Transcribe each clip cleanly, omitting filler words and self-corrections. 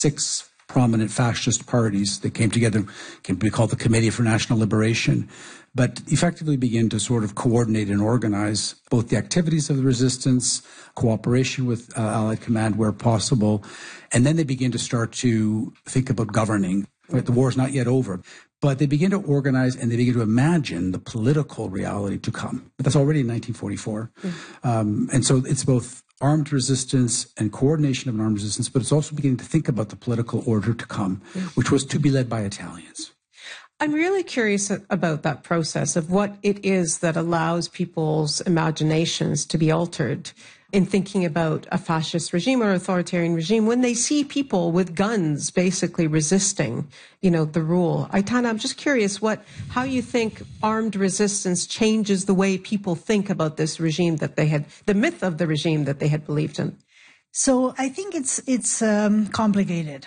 6 prominent fascist parties that came together, can be called the Committee for National Liberation, but effectively began to sort of coordinate and organize both the activities of the resistance, cooperation with Allied command where possible, and then they begin to start to think about governing. Right? The war is not yet over, but they begin to organize and they begin to imagine the political reality to come. But that's already in 1944. And so it's both armed resistance and coordination of an armed resistance, but it's also beginning to think about the political order to come, which was to be led by Italians. I'm really curious about that process of what it is that allows people's imaginations to be altered in thinking about a fascist regime or authoritarian regime when they see people with guns basically resisting, the rule. Aitana, I'm just curious how you think armed resistance changes the way people think about this regime the myth of the regime that they had believed in. So I think it's complicated.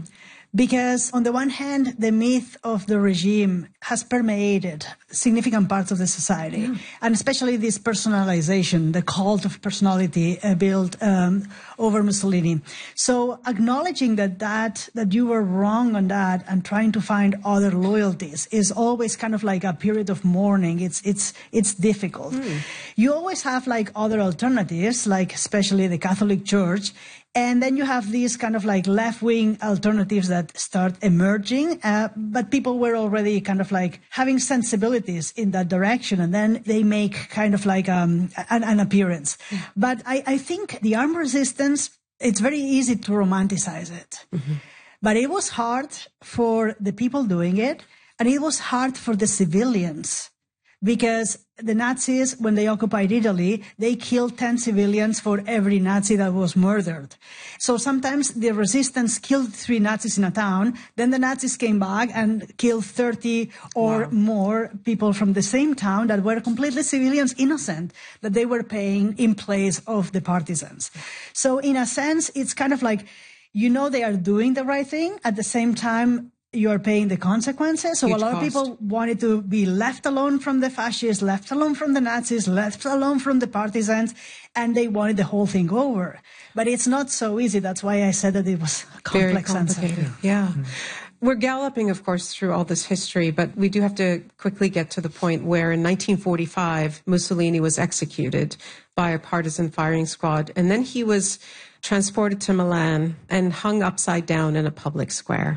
Because on the one hand, the myth of the regime has permeated significant parts of the society, and especially this personalization, the cult of personality built over Mussolini. So acknowledging that you were wrong on that and trying to find other loyalties is always kind of like a period of mourning. It's difficult. You always have like other alternatives, like especially the Catholic Church. And then you have these kind of like left-wing alternatives that start emerging, but people were already kind of like having sensibilities in that direction, and then they make kind of like an appearance. But I think the armed resistance, it's very easy to romanticize it. But it was hard for the people doing it, and it was hard for the civilians. Because the Nazis, when they occupied Italy, they killed 10 civilians for every Nazi that was murdered. So sometimes the resistance killed 3 Nazis in a town, then the Nazis came back and killed 30 or more people from the same town that were completely civilians, innocent, that they were paying in place of the partisans. So in a sense, it's kind of like, they are doing the right thing. At the same time, you are paying the consequences. So a lot of people wanted to be left alone from the fascists, left alone from the Nazis, left alone from the partisans, and they wanted the whole thing over. But it's not so easy. That's why I said that it was a complex answer. Yeah. We're galloping, of course, through all this history, but we do have to quickly get to the point where in 1945, Mussolini was executed by a partisan firing squad, and then he was transported to Milan and hung upside down in a public square.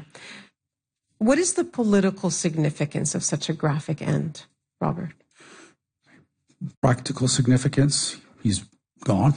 What is the political significance of such a graphic end, Robert? Practical significance, he's gone.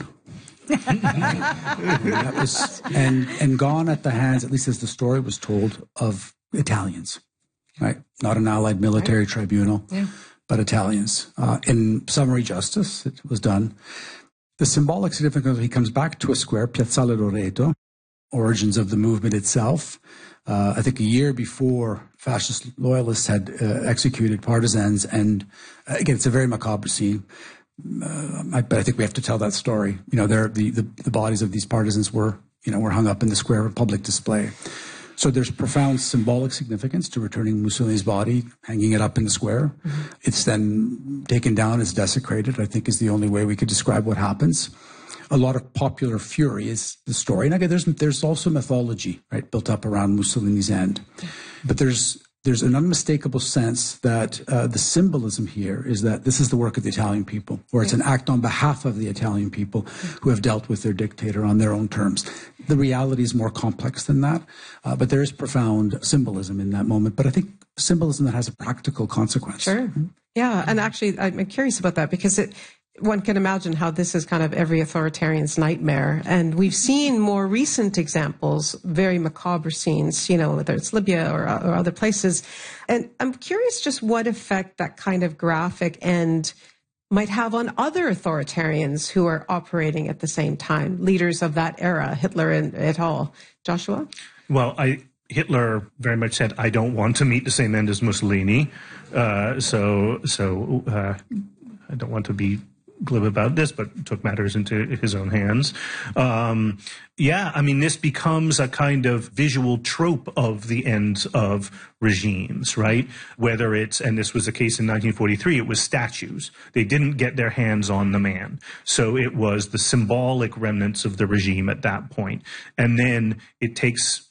and gone at the hands, at least as the story was told, of Italians, right? Not an Allied military tribunal, but Italians. In summary justice, it was done. The symbolic significance, he comes back to a square, Piazzale Loreto, origins of the movement itself. I think a year before, fascist loyalists had executed partisans, and again, it's a very macabre scene. But I think we have to tell that story. The bodies of these partisans were hung up in the square of public display. So there's profound symbolic significance to returning Mussolini's body, hanging it up in the square. It's then taken down, it's desecrated, I think is the only way we could describe what happens. A lot of popular fury is the story. And again, there's also mythology, right, built up around Mussolini's end. But there's an unmistakable sense that the symbolism here is that this is the work of the Italian people, or it's an act on behalf of the Italian people who have dealt with their dictator on their own terms. The reality is more complex than that, but there is profound symbolism in that moment. But I think symbolism that has a practical consequence. Sure. Yeah, and actually, I'm curious about that because one can imagine how this is kind of every authoritarian's nightmare. And we've seen more recent examples, very macabre scenes, whether it's Libya or other places. And I'm curious just what effect that kind of graphic end might have on other authoritarians who are operating at the same time, leaders of that era, Hitler and et al. Joshua? Well, Hitler very much said, I don't want to meet the same end as Mussolini. So I don't want to be glib about this, but took matters into his own hands. This becomes a kind of visual trope of the end of regimes, right? Whether it's, and this was the case in 1943, it was statues. They didn't get their hands on the man. So it was the symbolic remnants of the regime at that point. And then it takes